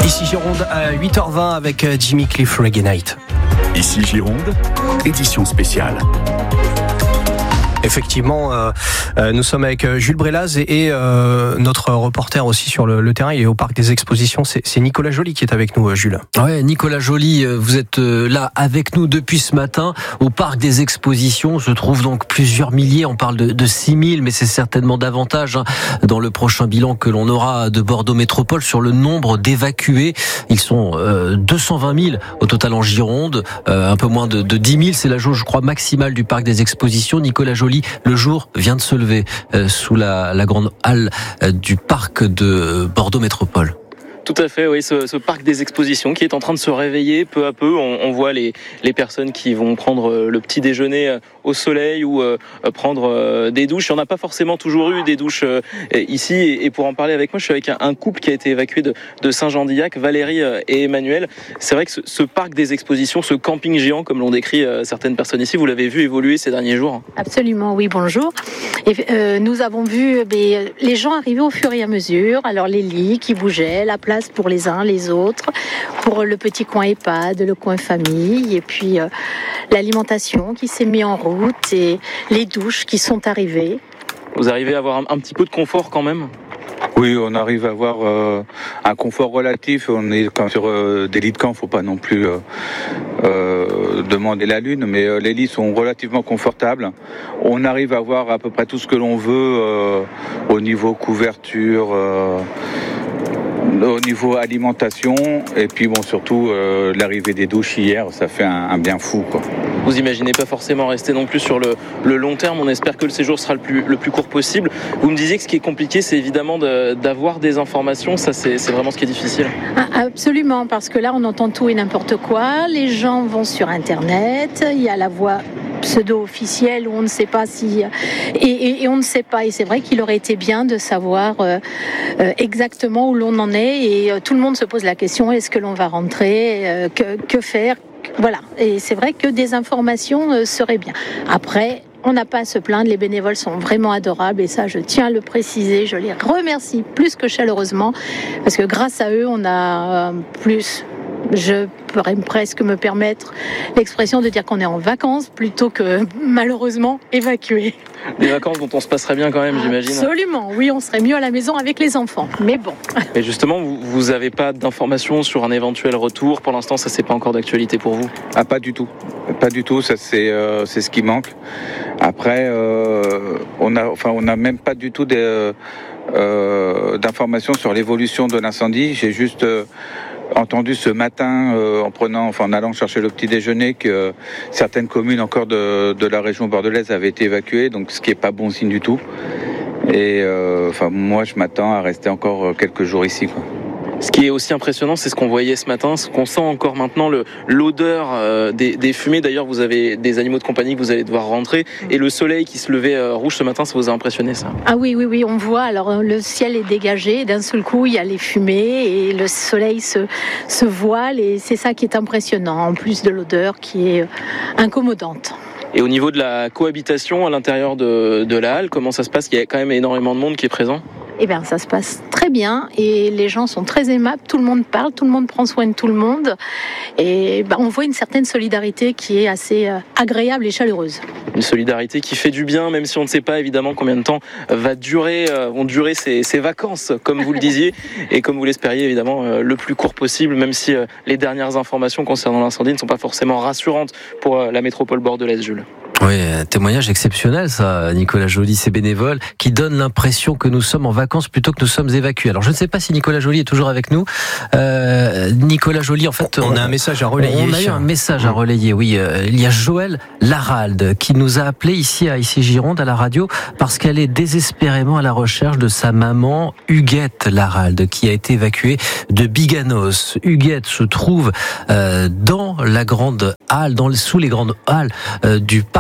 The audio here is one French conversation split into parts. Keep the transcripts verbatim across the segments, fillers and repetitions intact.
Ici Gironde à huit heures vingt avec Jimmy Cliff Reggae Night. Ici Gironde, édition spéciale. Effectivement, euh, euh, nous sommes avec Jules Brélaz et, et euh, notre reporter aussi sur le, le terrain. Il est au parc des expositions. C'est, c'est Nicolas Joly qui est avec nous, Jules. Ouais, Nicolas Joly, vous êtes là avec nous depuis ce matin au parc des expositions. Se trouvent donc plusieurs milliers. On parle de, de six mille, mais c'est certainement davantage hein, dans le prochain bilan que l'on aura de Bordeaux Métropole sur le nombre d'évacués. Ils sont euh, deux cent vingt mille au total en Gironde, euh, un peu moins de, de dix mille. C'est la jauge, je crois, maximale du parc des expositions. Nicolas Joly, le jour vient de se lever euh, sous la, la grande halle euh, du parc de Bordeaux Métropole. Tout à fait, oui, ce, ce parc des expositions qui est en train de se réveiller peu à peu. On, on voit les, les personnes qui vont prendre le petit déjeuner au soleil ou euh, prendre euh, des douches. Il n'y en a pas forcément toujours eu des douches euh, ici. Et, et pour en parler avec moi, je suis avec un, un couple qui a été évacué de, de Saint-Jean-d'Illac, Valérie et Emmanuel. C'est vrai que ce, ce parc des expositions, ce camping géant, comme l'ont décrit euh, certaines personnes ici, vous l'avez vu évoluer ces derniers jours. Absolument, oui, bonjour. Et, euh, nous avons vu mais, les gens arriver au fur et à mesure. Alors les lits qui bougeaient, la place pour les uns, les autres, pour le petit coin EHPAD, le coin famille, et puis euh, l'alimentation qui s'est mise en route et les douches qui sont arrivées. Vous arrivez à avoir un, un petit peu de confort quand même ? Oui, on arrive à avoir euh, un confort relatif. On est quand sur euh, des lits de camp, faut pas non plus euh, euh, demander la lune, mais euh, les lits sont relativement confortables. On arrive à avoir à peu près tout ce que l'on veut euh, au niveau couverture. Euh, Au niveau alimentation, et puis bon, surtout euh, l'arrivée des douches hier, ça fait un, un bien fou, quoi. Vous imaginez pas forcément rester non plus sur le, le long terme. On espère que le séjour sera le plus, le plus court possible. Vous me disiez que ce qui est compliqué, c'est évidemment de, d'avoir des informations. Ça, c'est, c'est vraiment ce qui est difficile. Ah, absolument, parce que là, on entend tout et n'importe quoi. Les gens vont sur Internet. Il y a la voix pseudo-officielle où on ne sait pas si... Et, et, et on ne sait pas. Et c'est vrai qu'il aurait été bien de savoir euh, euh, exactement où l'on en est. Et euh, tout le monde se pose la question, est-ce que l'on va rentrer euh, que, que faire? Voilà. Et c'est vrai que des informations euh, seraient bien. Après... On n'a pas à se plaindre, les bénévoles sont vraiment adorables et ça je tiens à le préciser, je les remercie plus que chaleureusement parce que grâce à eux on a plus, je pourrais presque me permettre l'expression de dire qu'on est en vacances plutôt que malheureusement évacués. Des vacances dont on se passerait bien quand même, j'imagine. Absolument, oui, on serait mieux à la maison avec les enfants, mais bon. Et justement, vous n'avez pas d'informations sur un éventuel retour. Pour l'instant, ça c'est pas encore d'actualité pour vous. Ah, pas du tout, pas du tout. Ça c'est euh, c'est ce qui manque. Après, euh, on a, enfin, on n'a même pas du tout des, euh, d'informations sur l'évolution de l'incendie. J'ai juste euh, entendu ce matin, euh, en prenant, enfin, en allant chercher le petit déjeuner, que euh, certaines communes encore de, de la région bordelaise avaient été évacuées, donc ce qui est pas bon signe du tout. Et euh, enfin, moi, je m'attends à rester encore quelques jours ici, quoi. Ce qui est aussi impressionnant, c'est ce qu'on voyait ce matin, ce qu'on sent encore maintenant, le, l'odeur euh, des, des fumées. D'ailleurs, vous avez des animaux de compagnie que vous allez devoir rentrer. Et le soleil qui se levait euh, rouge ce matin, ça vous a impressionné, ça? Ah oui, oui, oui, on voit. Alors, le ciel est dégagé. D'un seul coup, il y a les fumées et le soleil se, se voile. Et c'est ça qui est impressionnant, en plus de l'odeur qui est incommodante. Et au niveau de la cohabitation à l'intérieur de, de la halle, comment ça se passe? Il y a quand même énormément de monde qui est présent. Eh bien, ça se passe très bien et les gens sont très aimables. Tout le monde parle, tout le monde prend soin de tout le monde. Et ben, on voit une certaine solidarité qui est assez agréable et chaleureuse. Une solidarité qui fait du bien, même si on ne sait pas évidemment combien de temps va durer, vont durer ces, ces vacances, comme vous le disiez, et comme vous l'espériez évidemment, le plus court possible, même si les dernières informations concernant l'incendie ne sont pas forcément rassurantes pour la métropole bordelaise, Jules. Oui, un témoignage exceptionnel, ça, Nicolas Joly, ces bénévoles qui donnent l'impression que nous sommes en vacances plutôt que nous sommes évacués. Alors, je ne sais pas si Nicolas Joly est toujours avec nous. Euh, Nicolas Joly, en fait, on, on a un message à relayer. On a eu un message à relayer. Oui, euh, il y a Joël Laralde qui nous a appelé ici à ici Gironde à la radio parce qu'elle est désespérément à la recherche de sa maman Huguette Laralde qui a été évacuée de Biganos. Huguette se trouve euh, dans la grande halle, dans sous les grandes halles euh, du parc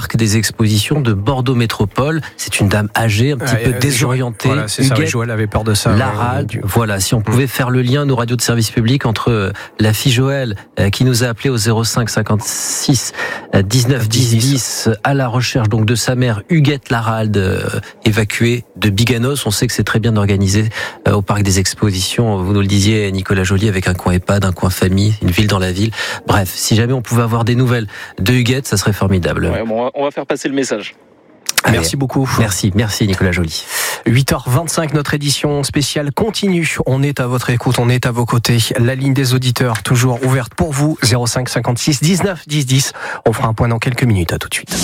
parc des expositions de Bordeaux Métropole. C'est une dame âgée, un petit Ouais, peu désorientée. Voilà, c'est ça, Huguette Joël avait peur de ça. Larade. Ouais, Voilà, si on pouvait faire le lien, nos radios de service public, entre la fille Joël, qui nous a appelé au zéro cinq cinquante-six dix-neuf dix dix à la recherche donc de sa mère Huguette Larade, évacuée de Biganos. On sait que c'est très bien organisé au parc des expositions. Vous nous le disiez, Nicolas Joly, avec un coin EHPAD, un coin famille, une ville dans la ville. Bref, si jamais on pouvait avoir des nouvelles de Huguette, ça serait formidable. Ouais, bon, on va faire passer le message. Allez, merci beaucoup. Merci, merci Nicolas Joly. huit heures vingt-cinq, notre édition spéciale continue. On est à votre écoute, on est à vos côtés. La ligne des auditeurs, toujours ouverte pour vous, zéro cinq cinquante-six dix-neuf dix dix. On fera un point dans quelques minutes, à tout de suite.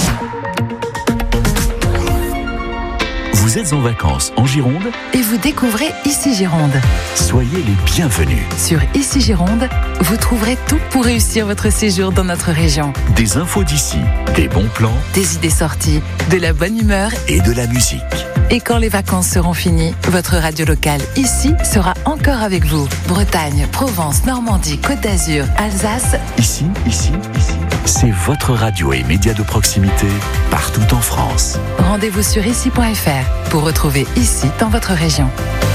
Vous êtes en vacances en Gironde? Et vous découvrez Ici Gironde. Soyez les bienvenus. Sur Ici Gironde, vous trouverez tout pour réussir votre séjour dans notre région. Des infos d'ici, des bons plans Des idées sorties, de la bonne humeur. et de la musique. Et quand les vacances seront finies, votre radio locale ici sera encore avec vous. Bretagne, Provence, Normandie, Côte d'Azur, Alsace. Ici, ici, ici. C'est votre radio et média de proximité partout en France. Rendez-vous sur ici point f r pour retrouver Ici dans votre région.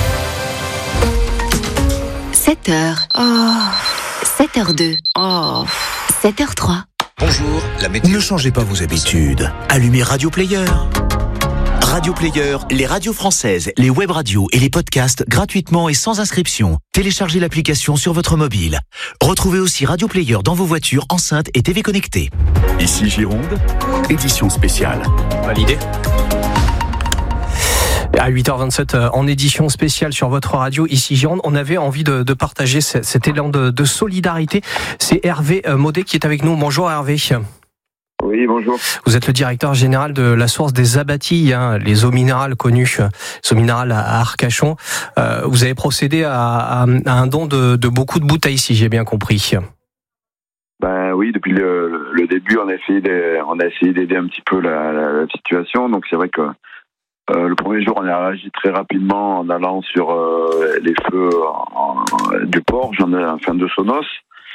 sept heures. Oh. sept heures deux. Oh. sept heures trois. Bonjour, la météo. Ne changez pas vos habitudes. Allumez Radio Player. Radio Player, les radios françaises, les web radios et les podcasts gratuitement et sans inscription. Téléchargez l'application sur votre mobile. Retrouvez aussi Radio Player dans vos voitures, enceintes et T V connectées. Ici Gironde, édition spéciale. Validé. À huit heures vingt-sept, en édition spéciale sur votre radio, ici Gironde, on avait envie de, de partager cet élan de, de solidarité. C'est Hervé Maudet qui est avec nous. Bonjour Hervé. Oui, bonjour. Vous êtes le directeur général de la source des abattis, hein, les eaux minérales connues, les eaux minérales à Arcachon. Euh, vous avez procédé à, à, à un don de, de beaucoup de bouteilles, si j'ai bien compris. Ben oui, depuis le, le début, on a essayé de, on a essayé d'aider un petit peu la, la, la situation. Donc c'est vrai que euh, le premier jour, on a réagi très rapidement en allant sur euh, les feux en, en, du port, j'en ai enfin de Sonos.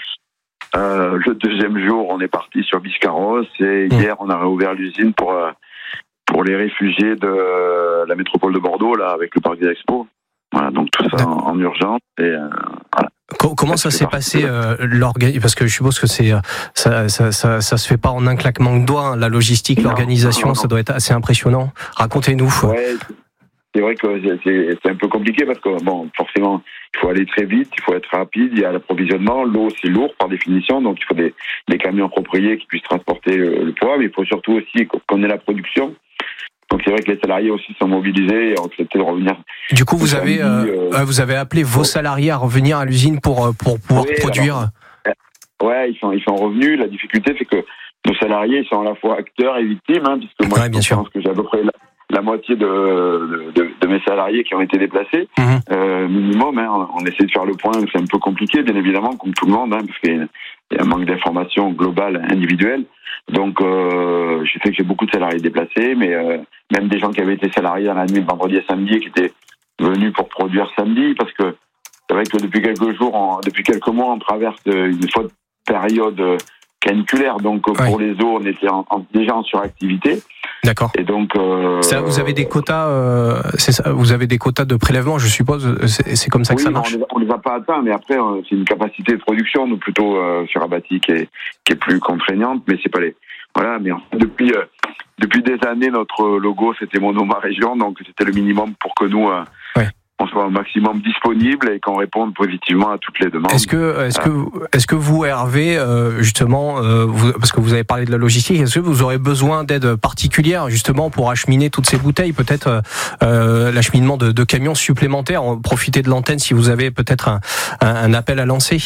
Euh, le deuxième jour, on est parti sur Biscarrosse et hier, on a réouvert l'usine pour euh, pour les réfugiés de euh, la métropole de Bordeaux, là, avec le parc des Expos. Voilà, donc tout ça en, en urgence. Et euh, voilà. Comment ça s'est passé euh, l'organisation? Parce que je suppose que c'est ça, ça, ça, ça se fait pas en un claquement de doigts. Hein, la logistique, l'organisation, ça doit être assez impressionnant. Racontez-nous. Ouais, c'est vrai que c'est, c'est un peu compliqué parce que bon, forcément, il faut aller très vite, il faut être rapide. Il y a l'approvisionnement, l'eau c'est lourd par définition, donc il faut des, des camions appropriés qui puissent transporter le, le poids. Mais il faut surtout aussi qu'on ait la production. Donc c'est vrai que les salariés aussi sont mobilisés et ont accepté de revenir. Du coup, vous avez euh, euh, vous avez appelé vos salariés à revenir à l'usine pour pour pouvoir oui, produire. Alors, ouais, ils sont ils sont revenus. La difficulté, c'est que nos salariés sont à la fois acteurs et victimes, hein, puisque moi, ouais, bien je sûr. pense que j'ai à peu près la, la moitié de, de de mes salariés qui ont été déplacés, mmh. euh, minimum. Hein, on essaie de faire le point. C'est un peu compliqué, bien évidemment, comme tout le monde, hein, parce qu'il y a un manque d'informations globales, individuelles. Donc, euh, je sais que j'ai beaucoup de salariés déplacés, mais euh, même des gens qui avaient été salariés dans la nuit de vendredi à samedi et qui étaient venus pour produire samedi, parce que c'est vrai que depuis quelques jours, on, depuis quelques mois, on traverse une forte période caniculaire. Donc, ouais. Pour les eaux, on était en, en, déjà en suractivité. D'accord. Et donc, euh, ça, vous avez des quotas, euh, c'est ça, vous avez des quotas de prélèvement, je suppose. C'est, c'est comme ça que oui, ça marche. On, on les a pas atteints, mais après, c'est une capacité de production, nous plutôt euh, sur abattis qui est qui est plus contraignante, mais c'est pas les. Voilà, mais depuis euh, depuis des années, notre logo c'était Monoma Région, donc c'était le minimum pour que nous. Euh, ouais. On soit au maximum disponible et qu'on réponde positivement à toutes les demandes. Est-ce que, est-ce que, est-ce que vous, Hervé, euh, justement, euh, vous, parce que vous avez parlé de la logistique, est-ce que vous aurez besoin d'aide particulière justement pour acheminer toutes ces bouteilles, peut-être euh, l'acheminement de, de camions supplémentaires? Profitez de l'antenne si vous avez peut-être un, un, un appel à lancer.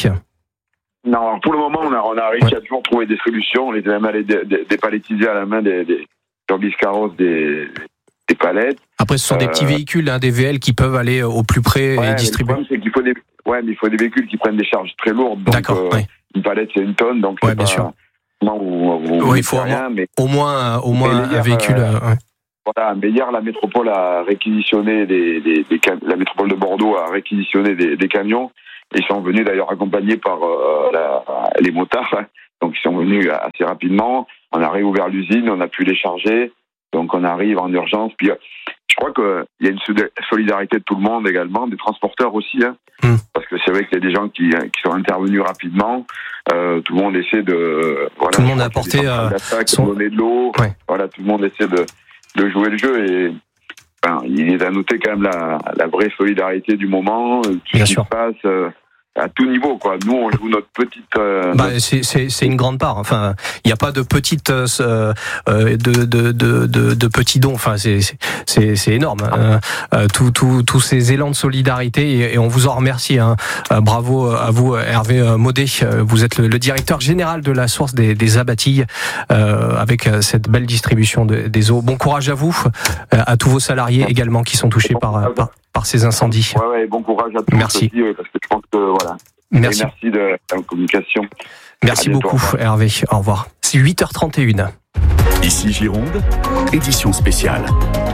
Non, alors pour le moment, on a, on a réussi ouais. à toujours trouver des solutions. On était même allé dépalettiser à la main des, des sur Biscarrosse des des palettes. Après, ce sont euh, des petits véhicules, hein, des V L qui peuvent aller au plus près ouais, et distribuer. Le problème, c'est qu'il faut des, ouais, mais il faut des véhicules qui prennent des charges très lourdes. Donc, D'accord. Euh, ouais. Une palette, c'est une tonne, donc ouais, c'est bien pas. Sûr. Où, où oui, il faut rien, mais au moins, au moins un véhicule. Euh, ouais. Voilà, mais hier, la métropole a réquisitionné des, des, des, des la métropole de Bordeaux a réquisitionné des, des camions. Et ils sont venus d'ailleurs accompagnés par euh, la, les motards. Donc ils sont venus assez rapidement. on a réouvert l'usine, on a pu les charger, donc on arrive en urgence. Puis je crois qu'il y a une solidarité de tout le monde également, des transporteurs aussi, hein, mmh. parce que c'est vrai qu'il y a des gens qui, qui sont intervenus rapidement. Euh, tout le monde essaie de voilà, tout le monde a apporté euh, son... donner de l'eau. Ouais. Voilà, tout le monde essaie de, de jouer le jeu et enfin, il est à noter quand même la, la vraie solidarité du moment, tout Bien ce sûr. qui se passe. Euh, à tout niveau, quoi. Nous, on joue notre petite. Euh, bah, notre... c'est, c'est, c'est une grande part. Enfin, il n'y a pas de petites, euh, euh, de, de, de, de, de petits dons. Enfin, c'est, c'est, c'est énorme. Euh, euh, tous, tous, tous ces élans de solidarité et, et on vous en remercie. Hein. Euh, bravo à vous, Hervé Maudet. Vous êtes le, le directeur général de la source des, des abatilles euh, avec cette belle distribution de, des eaux. Bon courage à vous, à tous vos salariés également qui sont touchés par, par par ces incendies. Ouais, ouais, bon courage à tous. Merci. Aussi, parce que je pense que voilà. Merci. Et merci de la communication. Merci beaucoup, Hervé. Au revoir. C'est huit heures trente et une. Ici Gironde, édition spéciale.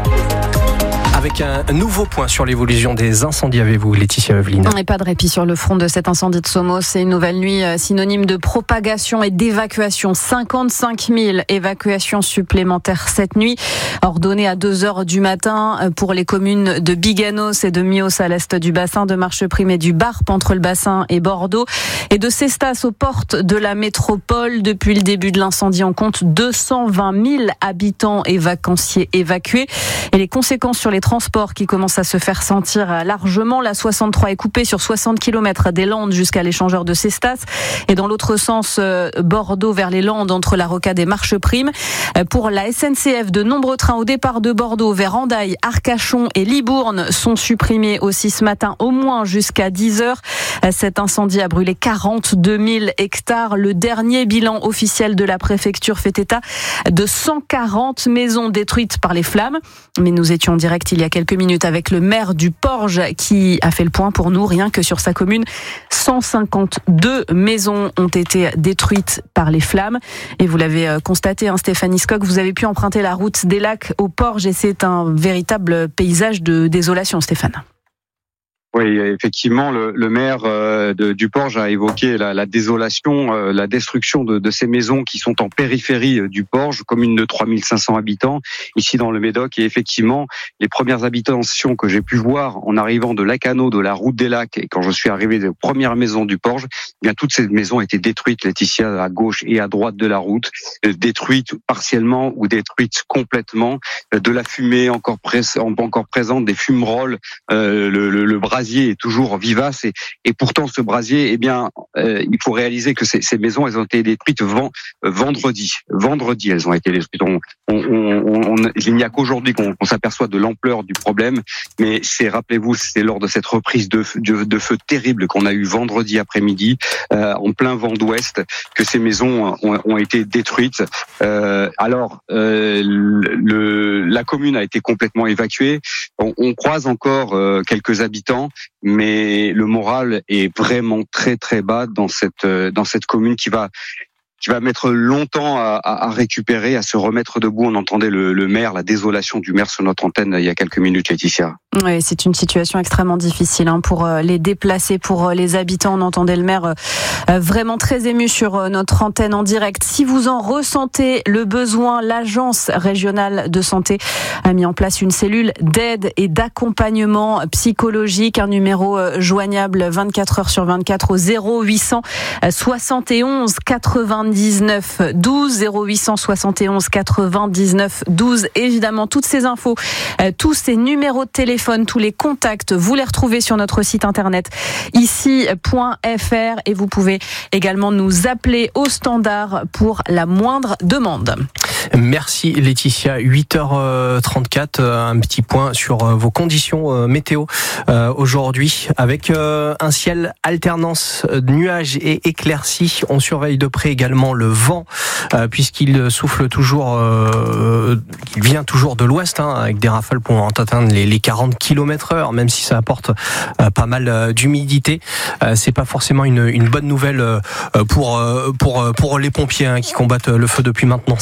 Avec un nouveau point sur l'évolution des incendies avec vous, Laetitia Eveline. Et pas de répit sur le front de cet incendie de Somos. C'est une nouvelle nuit synonyme de propagation et d'évacuation. cinquante-cinq mille évacuations supplémentaires cette nuit, ordonnées à deux heures du matin pour les communes de Biganos et de Mios à l'est du bassin, de Marcheprime et du Barp entre le bassin et Bordeaux, et de Cestas aux portes de la métropole. Depuis le début de l'incendie, on compte deux cent vingt mille habitants et vacanciers évacués. Et les conséquences sur les transport qui commence à se faire sentir largement. La soixante-trois est coupée sur soixante kilomètres des Landes jusqu'à l'échangeur de Cestas. Et dans l'autre sens, Bordeaux vers les Landes entre la Rocade et Marcheprime. Pour la S N C F, de nombreux trains au départ de Bordeaux vers Hendaye, Arcachon et Libourne sont supprimés aussi ce matin, au moins jusqu'à dix heures. Cet incendie a brûlé quarante-deux mille hectares. Le dernier bilan officiel de la préfecture fait état de cent quarante maisons détruites par les flammes. Mais nous étions en direct il y a quelques minutes avec le maire du Porge qui a fait le point pour nous. Rien que sur sa commune, cent cinquante-deux maisons ont été détruites par les flammes. Et vous l'avez constaté, hein, Stéphanie Scott, vous avez pu emprunter la route des Lacs au Porge et c'est un véritable paysage de désolation, Stéphane. Oui, effectivement, le, le maire euh, de, du Porge a évoqué la, la désolation, euh, la destruction de, de ces maisons qui sont en périphérie euh, du Porge, commune de trois mille cinq cents habitants, ici dans le Médoc. Et effectivement, les premières habitations que j'ai pu voir en arrivant de Lacanau, de la route des Lacs, et quand je suis arrivé des premières maisons du Porge, eh bien toutes ces maisons étaient détruites, Laetitia, à gauche et à droite de la route, euh, détruites partiellement ou détruites complètement, euh, de la fumée encore, pré- encore présente, des fumerolles, euh, le, le, le brasier est toujours vivace et, et pourtant ce brasier, eh bien, euh, il faut réaliser que ces, ces maisons, elles ont été détruites vend, euh, vendredi. Vendredi, elles ont été détruites. On, on, on, on, il n'y a qu'aujourd'hui qu'on, qu'on s'aperçoit de l'ampleur du problème, mais c'est, rappelez-vous, c'est lors de cette reprise de, de, de feu terrible qu'on a eu vendredi après-midi, euh, en plein vent d'ouest, que ces maisons ont, ont été détruites. Euh, alors, euh, le, la commune a été complètement évacuée. On, on croise encore euh, quelques habitants, mais le moral est vraiment très très bas dans cette dans cette commune qui va qui va mettre longtemps à, à, à récupérer, à se remettre debout. On entendait le, le maire, la désolation du maire sur notre antenne il y a quelques minutes, Laetitia. Oui, c'est une situation extrêmement difficile hein, pour les déplacés, pour les habitants. On entendait le maire euh, vraiment très ému sur notre antenne en direct. Si vous en ressentez le besoin, l'Agence régionale de santé a mis en place une cellule d'aide et d'accompagnement psychologique, un numéro joignable vingt-quatre heures sur vingt-quatre au zéro huit cent soixante et onze quatre-vingt-dix-neuf douze, zéro huit cent soixante et onze quatre-vingt-dix-neuf douze. Évidemment, toutes ces infos, euh, tous ces numéros de téléphone, tous les contacts, vous les retrouvez sur notre site internet ici point f r et vous pouvez également nous appeler au standard pour la moindre demande. Merci Laetitia. huit heures trente-quatre, un petit point sur vos conditions météo aujourd'hui avec un ciel alternance nuages et éclaircies. On surveille de près également le vent puisqu'il souffle toujours, euh, il vient toujours de l'ouest hein, avec des rafales pour atteindre les, les quarante kilomètres heure, même si ça apporte euh, pas mal d'humidité. Euh, c'est pas forcément une, une bonne nouvelle euh, pour, pour, pour les pompiers hein, qui combattent le feu depuis maintenant cinq jours.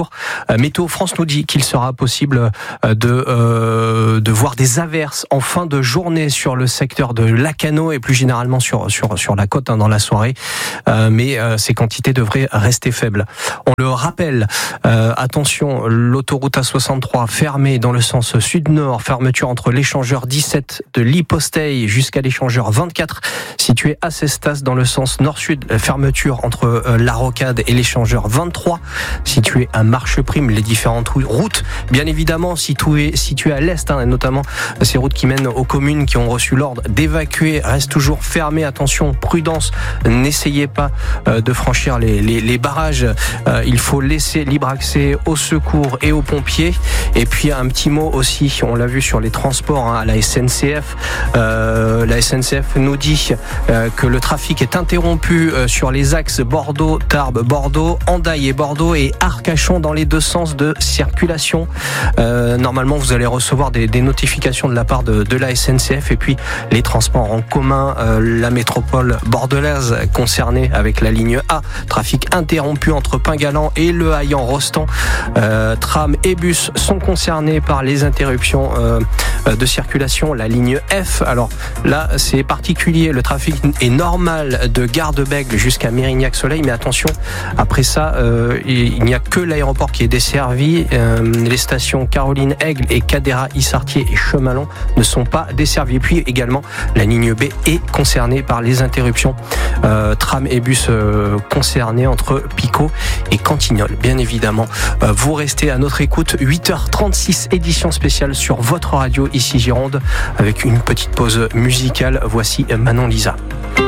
jours. Euh, Météo France nous dit qu'il sera possible de, euh, de voir des averses en fin de journée sur le secteur de Lacanau et plus généralement sur, sur, sur la côte hein, dans la soirée. Euh, mais euh, ces quantités devraient rester faibles. On le rappelle, euh, attention, l'autoroute A soixante-trois fermée dans le sens sud-nord, fermeture entre l'échangeur dix-sept de l'Hyposteille jusqu'à l'échangeur vingt-quatre, situé à Cestas dans le sens nord-sud, fermeture entre euh, la Rocade et l'échangeur vingt-trois, situé à Marcheprime, les différentes routes, bien évidemment situées, situées à l'est, hein, et notamment ces routes qui mènent aux communes qui ont reçu l'ordre d'évacuer, restent toujours fermées. Attention, prudence, n'essayez pas euh, de franchir les, les, les barrages, euh, il faut laisser libre accès aux secours et aux pompiers. Et puis un petit mot aussi, on l'a vu sur les transports hein, à la S N C F, euh, la S N C F nous dit euh, que le trafic est interrompu euh, sur les axes Bordeaux, Tarbes, Bordeaux, Hendaye et Bordeaux et Arcachon dans les deux sens de circulation. Euh, normalement vous allez recevoir des, des notifications de la part de, de la S N C F. Et puis les transports en commun, euh, la métropole bordelaise concernée avec la ligne A, trafic interrompu entre Pingalan et Le Haillan-Rostand. Euh, tram et bus sont concernés par les interruptions euh, de circulation. La ligne F, alors là c'est particulier, le trafic est normal de Gare de Bègle jusqu'à Mérignac-Soleil, mais attention, après ça euh, il n'y a que l'aéroport qui est desservi. Euh, les stations Caroline-Aigle et Cadéra-Issartier et Chemalon ne sont pas desservis. Et puis également la ligne B est concernée par les interruptions euh, tram et bus euh, concernés entre Picot et Cantignolles. Bien évidemment, euh, vous restez à notre écoute. Huit heures trente-six, édition spéciale sur votre radio ici Gironde avec une petite pause musicale. Voici Manon Lisa.